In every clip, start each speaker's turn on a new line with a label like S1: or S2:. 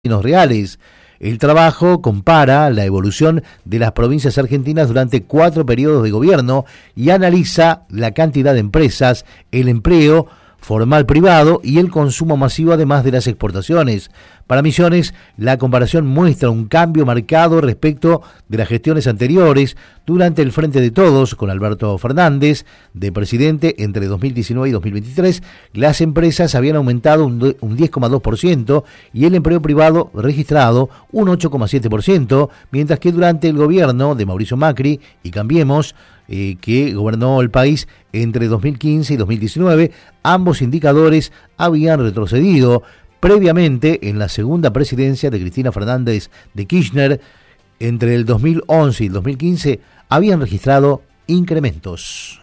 S1: reales. El trabajo compara la evolución de las provincias argentinas durante 4 periodos de gobierno y analiza la cantidad de empresas, el empleo formal privado y el consumo masivo, además de las exportaciones. Para Misiones, la comparación muestra un cambio marcado respecto de las gestiones anteriores durante el Frente de Todos, con Alberto Fernández de presidente entre 2019 y 2023. Las empresas habían aumentado un 10,2% y el empleo privado registrado un 8,7%, mientras que durante el gobierno de Mauricio Macri y Cambiemos, que gobernó el país entre 2015 y 2019, ambos indicadores habían retrocedido. Previamente, en la segunda presidencia de Cristina Fernández de Kirchner, entre el 2011 y el 2015, habían registrado incrementos.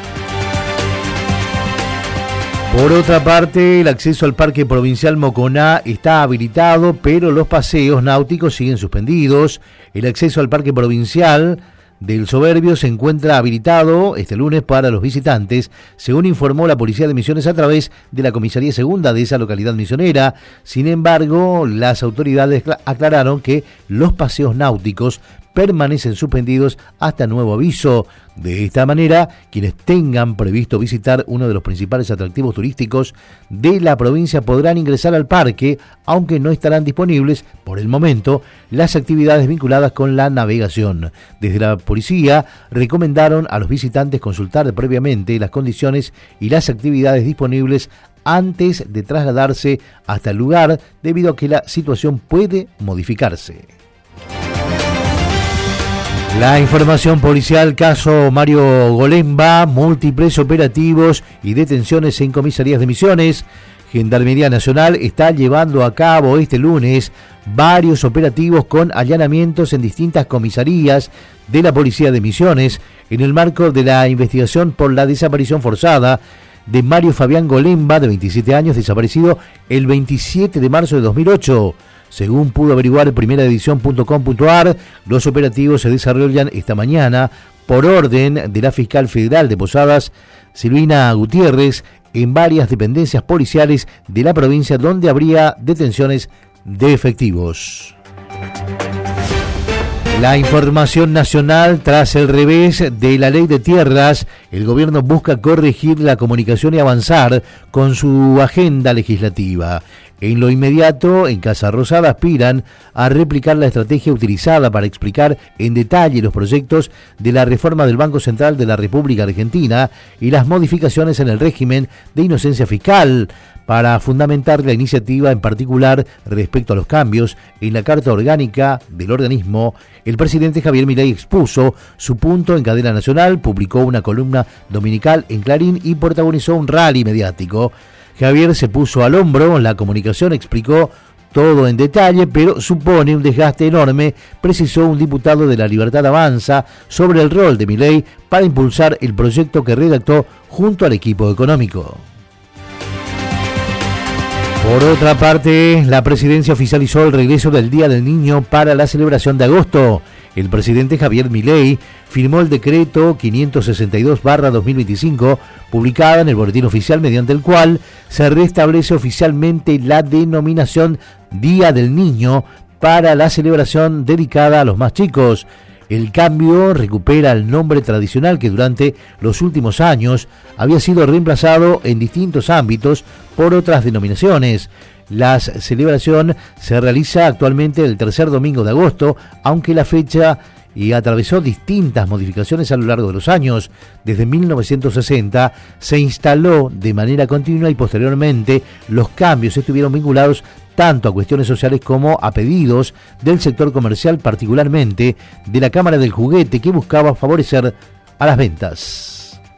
S1: Por otra parte, el acceso al Parque Provincial Moconá está habilitado, pero los paseos náuticos siguen suspendidos. El acceso al Parque Provincial del Soberbio se encuentra habilitado este lunes para los visitantes, según informó la Policía de Misiones a través de la Comisaría Segunda de esa localidad misionera. Sin embargo, las autoridades aclararon que los paseos náuticos permanecen suspendidos hasta nuevo aviso. De esta manera, quienes tengan previsto visitar uno de los principales atractivos turísticos de la provincia podrán ingresar al parque, aunque no estarán disponibles por el momento las actividades vinculadas con la navegación. Desde la policía recomendaron a los visitantes consultar previamente las condiciones y las actividades disponibles antes de trasladarse hasta el lugar, debido a que la situación puede modificarse. La información policial, caso Mario Golemba, múltiples operativos y detenciones en comisarías de Misiones. Gendarmería Nacional está llevando a cabo este lunes varios operativos con allanamientos en distintas comisarías de la Policía de Misiones en el marco de la investigación por la desaparición forzada de Mario Fabián Golemba, de 27 años, desaparecido el 27 de marzo de 2008. Según pudo averiguar primeraedición.com.ar, los operativos se desarrollan esta mañana por orden de la fiscal federal de Posadas, Silvina Gutiérrez, en varias dependencias policiales de la provincia, donde habría detenciones de efectivos. La información nacional: tras el revés de la ley de tierras, el gobierno busca corregir la comunicación y avanzar con su agenda legislativa. En lo inmediato, en Casa Rosada aspiran a replicar la estrategia utilizada para explicar en detalle los proyectos de la reforma del Banco Central de la República Argentina y las modificaciones en el régimen de inocencia fiscal, para fundamentar la iniciativa, en particular respecto a los cambios en la Carta Orgánica del organismo. El presidente Javier Milei expuso su punto en cadena nacional, publicó una columna dominical en Clarín y protagonizó un rally mediático. Javier se puso al hombro la comunicación, explicó todo en detalle, pero supone un desgaste enorme, precisó un diputado de La Libertad Avanza sobre el rol de Milei para impulsar el proyecto que redactó junto al equipo económico. Por otra parte, la presidencia oficializó el regreso del Día del Niño para la celebración de agosto. El presidente Javier Milei firmó el decreto 562/2025, publicado en el Boletín Oficial, mediante el cual se restablece oficialmente la denominación Día del Niño para la celebración dedicada a los más chicos. El cambio recupera el nombre tradicional que durante los últimos años había sido reemplazado en distintos ámbitos por otras denominaciones. La celebración se realiza actualmente el tercer domingo de agosto, aunque la fecha atravesó distintas modificaciones a lo largo de los años. Desde 1960 se instaló de manera continua y posteriormente los cambios estuvieron vinculados tanto a cuestiones sociales como a pedidos del sector comercial, particularmente de la Cámara del Juguete, que buscaba favorecer a las ventas.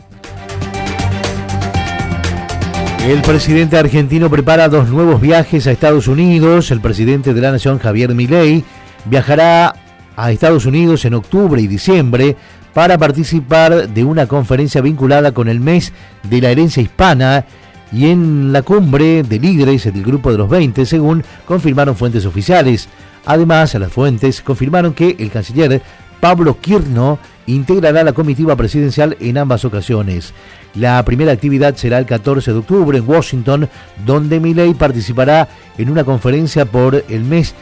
S1: El presidente argentino prepara 2 nuevos viajes a Estados Unidos. El presidente de la Nación, Javier Milei, viajará a Estados Unidos en octubre y diciembre para participar de una conferencia vinculada con el mes de la herencia hispana y en la cumbre de líderes del Grupo de los 20, según confirmaron fuentes oficiales. Además, las fuentes confirmaron que el canciller Pablo Kirno integrará la comitiva presidencial en ambas ocasiones. La primera actividad será el 14 de octubre en Washington, donde Milei participará en una conferencia por el mes